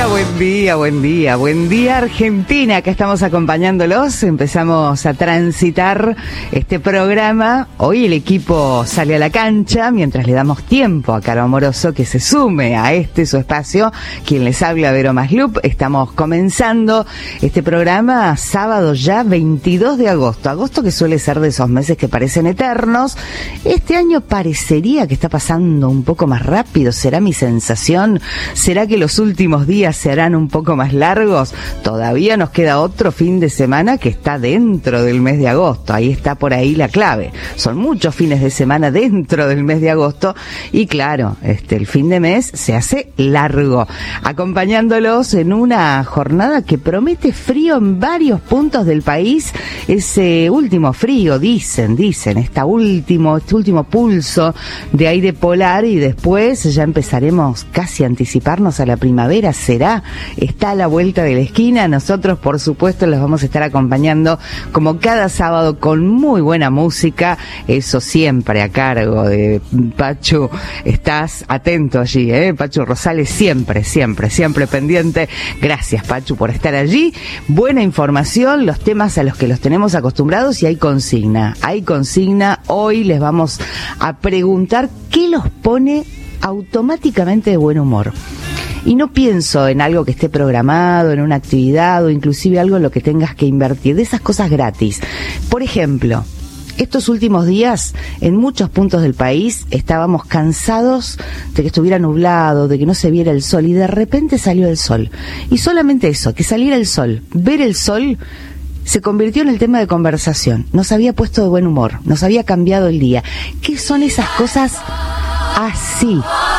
buen día Argentina, acá estamos acompañándolos, empezamos a transitar este programa, hoy el equipo sale a la cancha, mientras le damos tiempo a Caro Amoroso que se sume a su espacio, quien les habla Vero Maslup, estamos comenzando este programa sábado ya 22 de agosto que suele ser de esos meses que parecen eternos, este año parecería que está pasando un poco más rápido, ¿será mi sensación? ¿Será que los últimos días se harán un poco más largos? Todavía nos queda otro fin de semana que está dentro del mes de agosto, ahí está por ahí la clave, son muchos fines de semana dentro del mes de agosto y claro, el fin de mes se hace largo, acompañándolos en una jornada que promete frío en varios puntos del país, ese último frío, dicen, este último pulso de aire polar y después ya empezaremos casi a anticiparnos a la primavera, ¿será? Está a la vuelta de la esquina, nosotros por supuesto los vamos a estar acompañando como cada sábado con muy buena música, eso siempre a cargo de Pachu, estás atento allí, Pachu Rosales siempre pendiente, gracias Pachu por estar allí, buena información, los temas a los que los tenemos acostumbrados y hay consigna, hoy les vamos a preguntar qué los pone automáticamente de buen humor. Y no pienso en algo que esté programado, en una actividad o inclusive algo en lo que tengas que invertir, de esas cosas gratis. Por ejemplo, estos últimos días, en muchos puntos del país, estábamos cansados de que estuviera nublado, de que no se viera el sol, y de repente salió el sol. Y solamente eso, que saliera el sol, ver el sol, se convirtió en el tema de conversación. Nos había puesto de buen humor, nos había cambiado el día. ¿Qué son esas cosas así?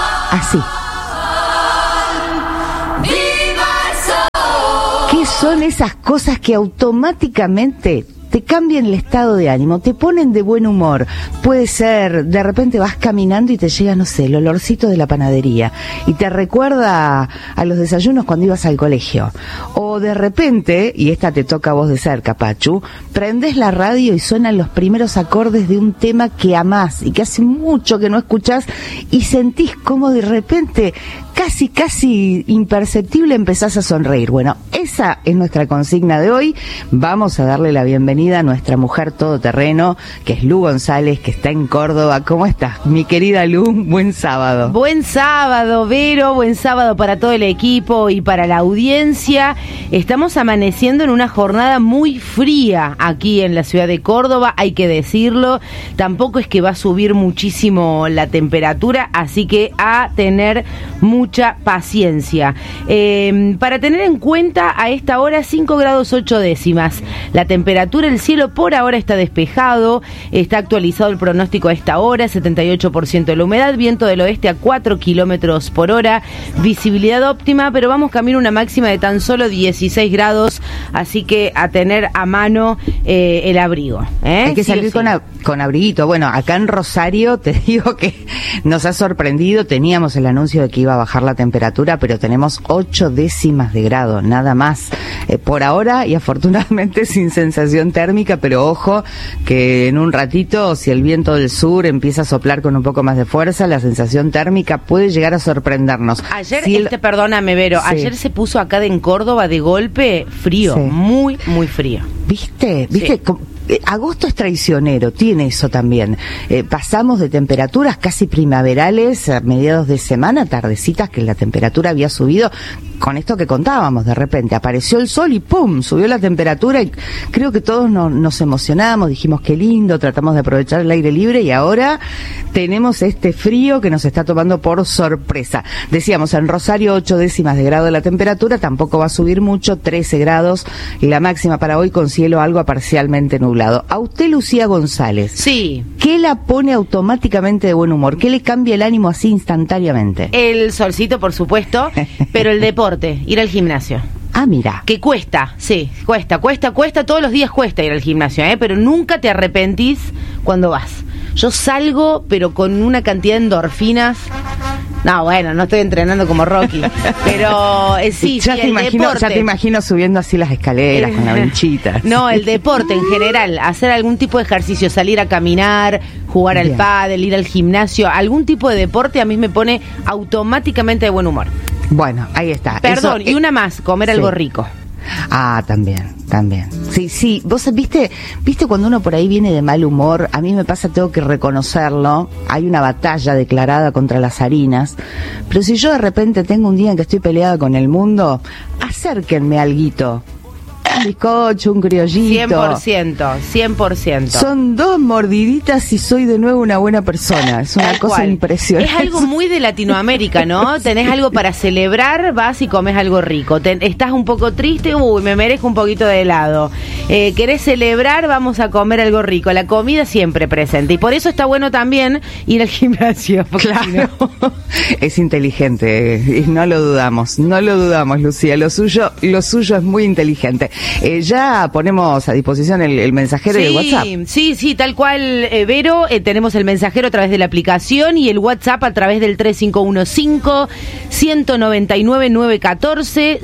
¿Qué son esas cosas que automáticamente te cambian el estado de ánimo, te ponen de buen humor? Puede ser, de repente vas caminando y te llega, no sé, el olorcito de la panadería y te recuerda a los desayunos cuando ibas al colegio. O de repente, y esta te toca a vos de cerca, Pachu, prendés la radio y suenan los primeros acordes de un tema que amás y que hace mucho que no escuchás y sentís como de repente casi imperceptible empezás a sonreír. Bueno, esa es nuestra consigna de hoy. Vamos a darle la bienvenida a nuestra mujer todoterreno, que es Lu González, que está en Córdoba. ¿Cómo estás, mi querida Lu? Buen sábado. Buen sábado, Vero, buen sábado para todo el equipo y para la audiencia. Estamos amaneciendo en una jornada muy fría aquí en la ciudad de Córdoba, hay que decirlo. Tampoco es que va a subir muchísimo la temperatura, así que a tener mucha paciencia. Para tener en cuenta, a esta hora 5 grados 8 décimas. La temperatura, el cielo por ahora está despejado, está actualizado el pronóstico a esta hora, 78% de la humedad, viento del oeste a 4 kilómetros por hora, visibilidad óptima, pero vamos camino a una máxima de tan solo 16 grados, así que a tener a mano el abrigo. Hay que salir con abriguito. Bueno, acá en Rosario te digo que nos ha sorprendido, teníamos el anuncio de que iba a bajar la temperatura, pero tenemos 8 décimas de grado, nada más. Por ahora, y afortunadamente sin sensación térmica, pero ojo que en un ratito, si el viento del sur empieza a soplar con un poco más de fuerza, la sensación térmica puede llegar a sorprendernos. Ayer, perdóname, Vero, sí. Ayer se puso acá en Córdoba de golpe frío, sí. Muy frío. ¿Viste? Sí. Agosto es traicionero, tiene eso también. Pasamos de temperaturas casi primaverales a mediados de semana, tardecitas que la temperatura había subido. Con esto que contábamos, de repente apareció el sol y ¡pum! Subió la temperatura y creo que todos nos emocionamos, dijimos qué lindo, tratamos de aprovechar el aire libre y ahora tenemos este frío que nos está tomando por sorpresa. Decíamos, en Rosario 8 décimas de grado la temperatura, tampoco va a subir mucho, 13 grados y la máxima para hoy con cielo algo parcialmente nublado. A usted, Lucía González. Sí. ¿Qué la pone automáticamente de buen humor? ¿Qué le cambia el ánimo así instantáneamente? El solcito, por supuesto, pero el deporte, ir al gimnasio. Ah, mira. Que cuesta, sí, cuesta, todos los días cuesta ir al gimnasio, pero nunca te arrepentís cuando vas. Yo salgo, pero con una cantidad de endorfinas. No, bueno, no estoy entrenando como Rocky, pero sí, ya te imagino subiendo así las escaleras con la vinchita. No, el deporte en general, hacer algún tipo de ejercicio, salir a caminar, jugar al Bien. pádel, ir al gimnasio, algún tipo de deporte a mí me pone automáticamente de buen humor. Bueno, ahí está. Perdón, Eso, y una más, comer sí. algo rico. Ah, también. Sí, vos viste cuando uno por ahí viene de mal humor, a mí me pasa, tengo que reconocerlo, hay una batalla declarada contra las harinas, pero si yo de repente tengo un día en que estoy peleada con el mundo, acérquenme alguito. Un bizcocho, un criollito. 100%. Son 2 mordiditas y soy de nuevo una buena persona. Es una Tal cosa cual. impresionante. Es algo muy de Latinoamérica, ¿no? Tenés algo para celebrar, vas y comes algo rico. Estás un poco triste, me merezco un poquito de helado. Querés celebrar, vamos a comer algo rico. La comida siempre presente. Y por eso está bueno también ir al gimnasio. Claro, es inteligente y no lo dudamos, Lucía. Lo suyo es muy inteligente. Ya ponemos a disposición el mensajero y el WhatsApp. Sí, tal cual, Vero. Tenemos el mensajero a través de la aplicación y el WhatsApp a través del 3515-199-914,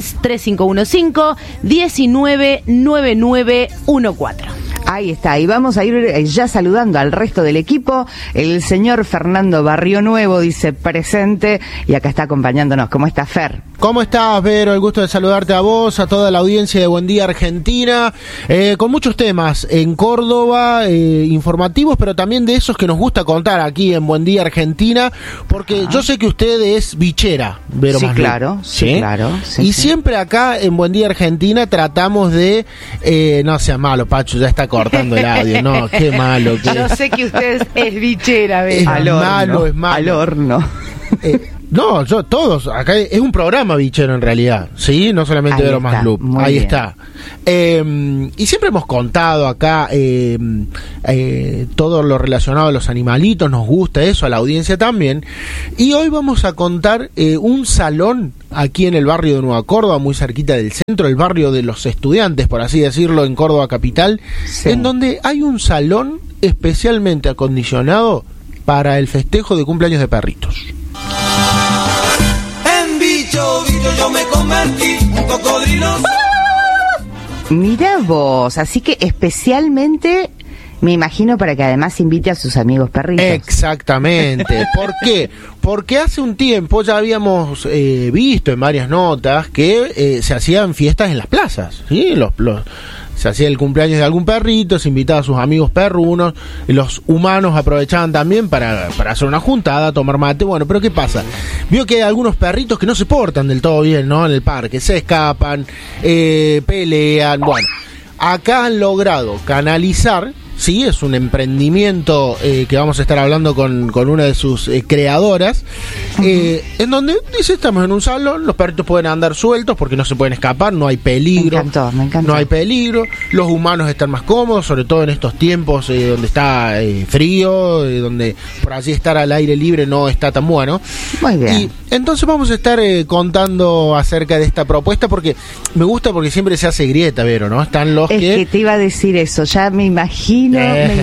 3515-199914. Ahí está, y vamos a ir ya saludando al resto del equipo. El señor Fernando Barrio Nuevo dice presente y acá está acompañándonos. ¿Cómo está, Fer? ¿Cómo estás, Vero? El gusto de saludarte a vos, a toda la audiencia de Buen Día Argentina, con muchos temas en Córdoba, informativos, pero también de esos que nos gusta contar aquí en Buen Día Argentina, porque yo sé que usted es bichera, Vero. Sí, Masluch, claro, ¿sí? claro. Sí, y sí. siempre acá en Buen Día Argentina tratamos de, no sea malo, Pacho, ya está cortando el audio, no, qué malo. Yo sé que usted es bichera, Es Vero. malo. Al horno. No, todos, acá es un programa bichero en realidad, ¿sí? No solamente Ahí Vero está, Masluch, muy ahí bien. está. Y siempre hemos contado acá todo lo relacionado a los animalitos, nos gusta eso, a la audiencia también. Y hoy vamos a contar un salón aquí en el barrio de Nueva Córdoba, muy cerquita del centro, el barrio de los estudiantes, por así decirlo, en Córdoba capital, Sí. en donde hay un salón especialmente acondicionado para el festejo de cumpleaños de perritos. En bicho yo me convertí, un cocodrilo. Mirá vos, así que especialmente, me imagino, para que además invite a sus amigos perritos. Exactamente. ¿Por qué? Porque hace un tiempo ya habíamos visto en varias notas que se hacían fiestas en las plazas, ¿sí? Se hacía el cumpleaños de algún perrito, se invitaba a sus amigos perrunos, los humanos aprovechaban también para hacer una juntada, tomar mate. Bueno, pero ¿qué pasa? Vio que hay algunos perritos que no se portan del todo bien, ¿no? En el parque, se escapan, pelean. Bueno, acá han logrado canalizar, sí, es un emprendimiento que vamos a estar hablando con una de sus creadoras, en donde dice, estamos en un salón, los perritos pueden andar sueltos porque no se pueden escapar, no hay peligro. Me encantó. No hay peligro, los humanos están más cómodos, sobre todo en estos tiempos donde está frío, donde por allí estar al aire libre no está tan bueno. Muy bien. Y entonces vamos a estar contando acerca de esta propuesta, porque me gusta, porque siempre se hace grieta, Vero, ¿no? Están los Es que te iba a decir eso, ya me imagino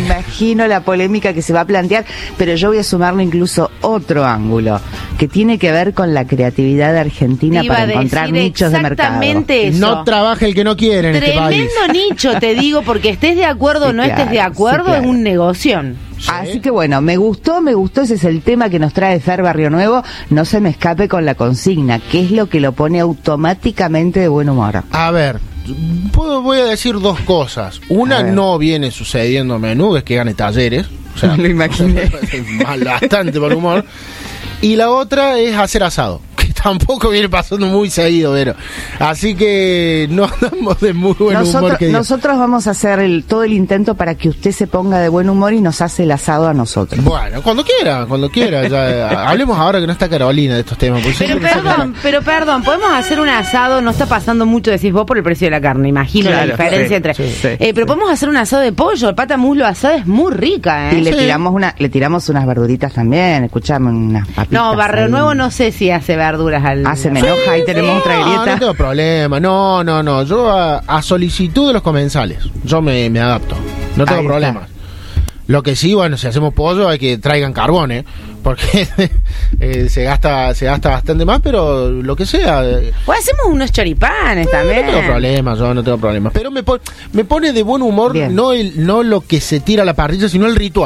la polémica que se va a plantear, pero yo voy a sumarle incluso otro ángulo, que tiene que ver con la creatividad argentina Iba para a encontrar decir nichos de mercado. exactamente eso. No trabaja el que no quiere en este país. Tremendo nicho, te digo, porque estés de acuerdo o Sí, no claro, estés de acuerdo, sí, claro. es un negoción. Sí. Así que bueno, me gustó, ese es el tema que nos trae Fer Barrio Nuevo. No se me escape con la consigna, ¿qué es lo que lo pone automáticamente de buen humor? A ver, voy a decir dos cosas. Una, no viene sucediendo a menudo, es que gane talleres. O sea, Lo imaginé. Bastante por humor. Y la otra es hacer asado, que tampoco viene pasando muy seguido, pero así que no andamos de muy buen humor. Nosotros vamos a hacer todo el intento para que usted se ponga de buen humor y nos hace el asado a nosotros. Bueno, cuando quiera. Ya, hablemos ahora que no está Carolina de estos temas. Pero perdón, podemos hacer un asado, no está pasando mucho, decís vos, por el precio de la carne, imagino Claro, la diferencia entre... pero podemos hacer un asado de pollo, el pata muslo asado es muy rica, ¿eh? Y le tiramos unas verduritas también, escuchame, unas papitas. No, Barrio ahí. Nuevo no sé si hace verduras al... Se me enoja, ahí tenemos otra grieta. No tengo problema, no. Yo a solicitud de los comensales, yo me adapto, no tengo Ahí problemas. está. Lo que sí, bueno, si hacemos pollo hay que traigan carbón, porque se gasta bastante más, pero lo que sea. O hacemos unos choripanes también. No tengo problemas. Pero me pone de buen humor Bien. no lo que se tira a la parrilla, sino el ritual.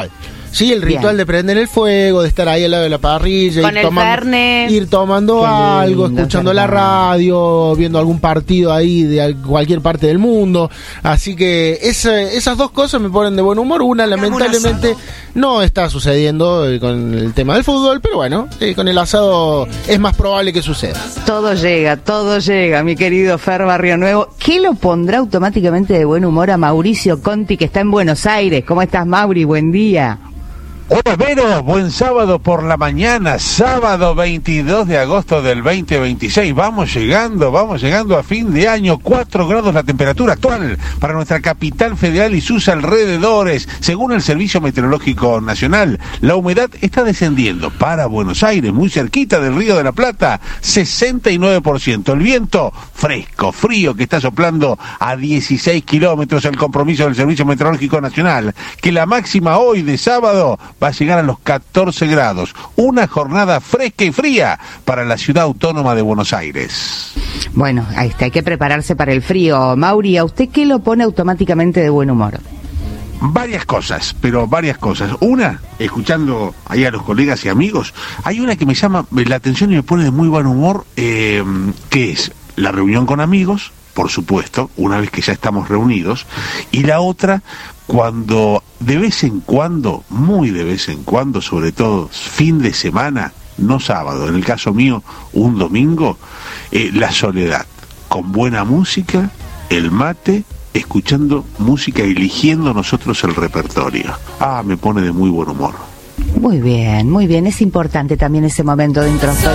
Sí, el ritual de prender el fuego, de estar ahí al lado de la parrilla, con ir tomando algo, lindo, escuchando la radio, viendo algún partido ahí de cualquier parte del mundo. Así que esas dos cosas me ponen de buen humor. Una, lamentablemente, no está sucediendo con el tema del fútbol, pero bueno, con el asado es más probable que suceda. Todo llega, mi querido Fer Barrio Nuevo. ¿Qué lo pondrá automáticamente de buen humor a Mauricio Conti, que está en Buenos Aires? ¿Cómo estás, Mauri? Buen día. Hola Vero, buen sábado por la mañana, sábado 22 de agosto del 2026. Vamos llegando a fin de año, 4 grados la temperatura actual para nuestra capital federal y sus alrededores. Según el Servicio Meteorológico Nacional, la humedad está descendiendo para Buenos Aires, muy cerquita del Río de la Plata, 69%. El viento fresco, frío, que está soplando a 16 kilómetros. El compromiso del Servicio Meteorológico Nacional, que la máxima hoy de sábado va a llegar a los 14 grados. Una jornada fresca y fría para la ciudad autónoma de Buenos Aires. Bueno, ahí está, hay que prepararse para el frío. Mauri, ¿a usted qué lo pone automáticamente de buen humor? Varias cosas. Una, escuchando ahí a los colegas y amigos, hay una que me llama la atención y me pone de muy buen humor, que es la reunión con amigos, por supuesto, una vez que ya estamos reunidos, y la otra, cuando de vez en cuando, muy de vez en cuando, sobre todo fin de semana, no sábado, en el caso mío, un domingo, la soledad, con buena música, el mate, escuchando música, eligiendo nosotros el repertorio. Me pone de muy buen humor. Muy bien, es importante también ese momento de introspección.